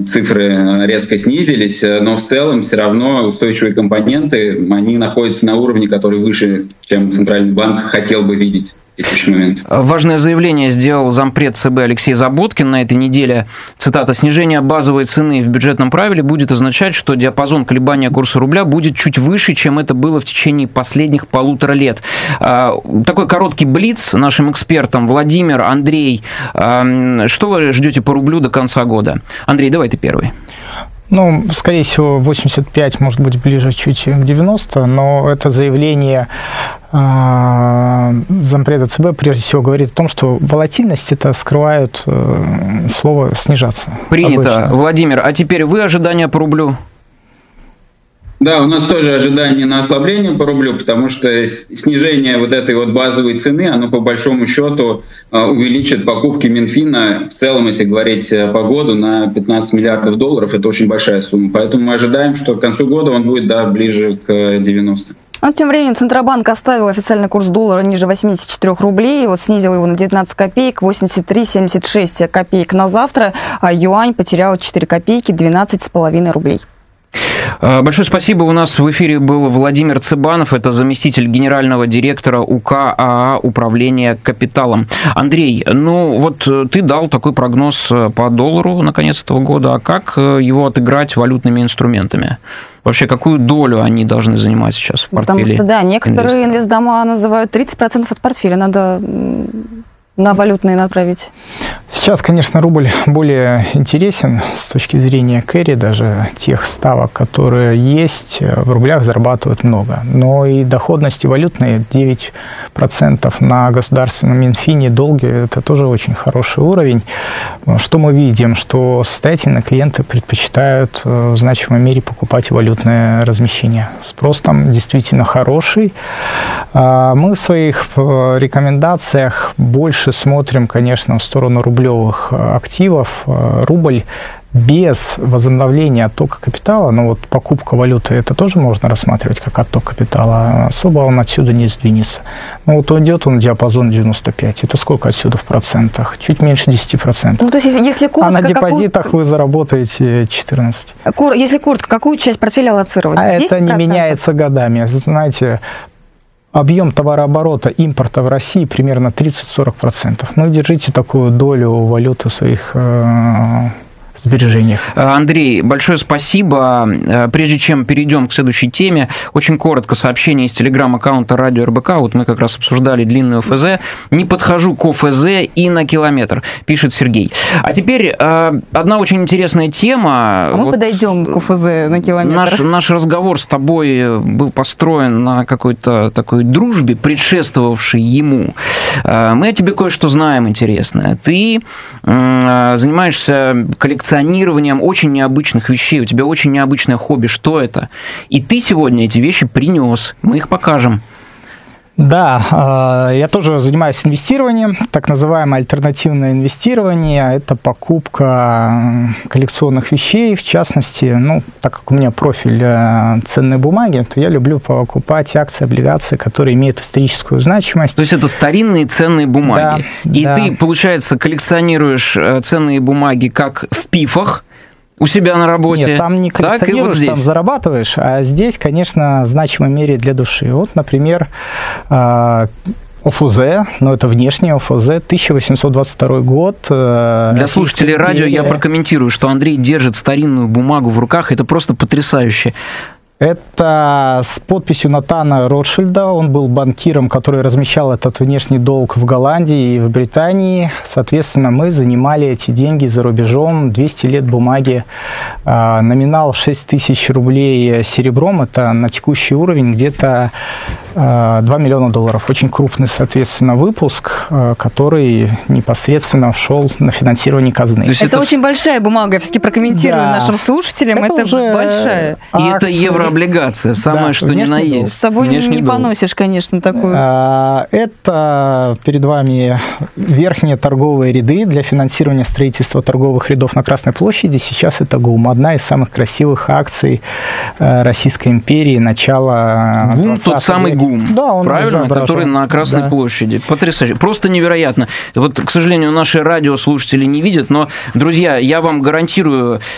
цифры резко снизились, но в целом все равно устойчивые компоненты, они находятся на уровне, который выше, чем Центральный банк хотел бы видеть. Момент. Важное заявление сделал зампред ЦБ Алексей Заботкин на этой неделе. Цитата: «Снижение базовой цены в бюджетном правиле будет означать, что диапазон колебания курса рубля будет чуть выше, чем это было в течение последних 1,5 лет». Такой короткий блиц нашим экспертам. Владимир, Андрей, что вы ждете по рублю до конца года? Андрей, давай ты первый. Ну, скорее всего, 85, может быть, ближе чуть к 90, но это заявление зампреда ЦБ прежде всего говорит о том, что волатильность это скрывают слово «снижаться». Принято. Обычно. Владимир, а теперь вы ожидания по рублю? Да, у нас тоже ожидание на ослабление по рублю, потому что снижение вот этой вот базовой цены, оно по большому счету увеличит покупки Минфина в целом, если говорить по году, на 15 миллиардов долларов. Это очень большая сумма. Поэтому мы ожидаем, что к концу года он будет, да, ближе к 90. А тем временем Центробанк оставил официальный курс доллара ниже 84 рублей, вот снизил его на 19 копеек, 83,76 копеек на завтра, а юань потерял 4 копейки, 12,5 рублей. Большое спасибо. У нас в эфире был Владимир Цыбанов, это заместитель генерального директора УК АА «Управление капиталом». Андрей, ну вот ты дал такой прогноз по доллару на конец этого года, а как его отыграть валютными инструментами? Вообще, какую долю они должны занимать сейчас в портфеле? Потому что, да, некоторые инвестдома называют 30% от портфеля надо на валютные направить. Сейчас, конечно, рубль более интересен с точки зрения кэри, даже тех ставок, которые есть, в рублях зарабатывают много. Но и доходности валютные 9% на государственном Минфине долги, это тоже очень хороший уровень. Что мы видим? Что состоятельные клиенты предпочитают в значимой мере покупать валютное размещение. Спрос там действительно хороший. Мы в своих рекомендациях больше смотрим, конечно, в сторону рублевых активов. Рубль без возобновления оттока капитала, но вот покупка валюты, это тоже можно рассматривать как отток капитала, особо он отсюда не сдвинется. Ну вот идет он в диапазон 95. Это сколько отсюда в процентах? Чуть меньше 10%. Ну, то есть, если коротко, а на депозитах вы заработаете 14. Если коротко, какую часть портфеля аллоцировать? А 10%? Это не меняется годами. Знаете, объем товарооборота импорта в России примерно 30-40%. Ну, держите такую долю валюты в своих сбережениях. Андрей, большое спасибо. Прежде чем перейдем к следующей теме, очень коротко сообщение из телеграм-аккаунта Радио РБК. Вот мы как раз обсуждали длинную ОФЗ. «Не подхожу к ОФЗ и на километр», пишет Сергей. А теперь одна очень интересная тема. Мы подойдем к ОФЗ на километр. Наш разговор с тобой был построен на какой-то такой дружбе, предшествовавшей ему. Мы о тебе кое-что знаем интересное. Ты занимаешься коллекционированием очень необычных вещей. У тебя очень необычное хобби. Что это? И ты сегодня эти вещи принес. Мы их покажем. Да, я тоже занимаюсь инвестированием, так называемое альтернативное инвестирование. Это покупка коллекционных вещей, в частности, ну, так как у меня профиль ценной бумаги, то я люблю покупать акции, облигации, которые имеют историческую значимость. То есть это старинные ценные бумаги. Да, и да. Ты, получается, коллекционируешь ценные бумаги как в ПИФах, у себя на работе. Нет, там не коллекционируешь, вот там зарабатываешь, а здесь, конечно, в значимой мере для души. Вот, например, ОФЗ, но это внешний ОФЗ, 1822 год. Для слушателей радио я прокомментирую, что Андрей держит старинную бумагу в руках, это просто потрясающе. Это с подписью Натана Ротшильда. Он был банкиром, который размещал этот внешний долг в Голландии и в Британии. Соответственно, мы занимали эти деньги за рубежом. 200 лет бумаги. Номинал 6 тысяч рублей серебром. Это на текущий уровень где-то 2 миллиона долларов. Очень крупный, соответственно, выпуск, который непосредственно шел на финансирование казны. Это очень большая бумага. Я все-таки прокомментирую нашим слушателям. Это большая. И это еврооблигация, самое что ни на есть. С собой не поносишь, конечно, такую. Это перед вами верхние торговые ряды для финансирования строительства торговых рядов на Красной площади. Сейчас это ГУМ. Одна из самых красивых акций Российской империи начала 20 века. ГУМ, тот самый ГУМ, да, правильно? Который на Красной площади. Потрясающе. Просто невероятно. Вот, к сожалению, наши радиослушатели не видят, но, друзья, я вам гарантирую,